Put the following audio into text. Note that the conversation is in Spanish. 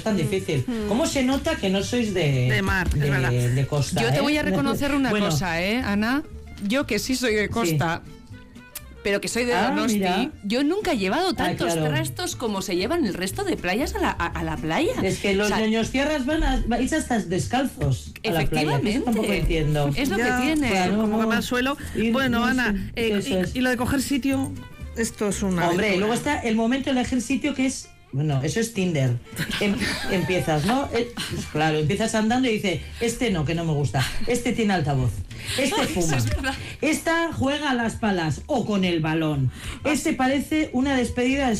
tan difícil. ¿Cómo se nota que no sois de mar, es verdad. De costa? Yo te voy a reconocer una Bueno, cosa, Ana. Yo que sí soy de costa, pero que soy de Donosti, mira. yo nunca he llevado tantos claro. trastos como se llevan el resto de playas a la playa. Es que los niños tierras vais hasta descalzos a la playa. Efectivamente. Eso tampoco entiendo. Es lo Ya, que tiene. claro. Como que va al suelo. Bueno, Ana, eso es. y lo de coger sitio, esto es una... Hombre, aventura. luego está el momento de elegir sitio que es... Bueno, eso es Tinder. Empiezas, ¿no? Pues claro, empiezas andando y dices, este no, que no me gusta. Este tiene altavoz. Este fuma. Eso es verdad. Esta juega a las palas o con el balón. Este parece una despedida de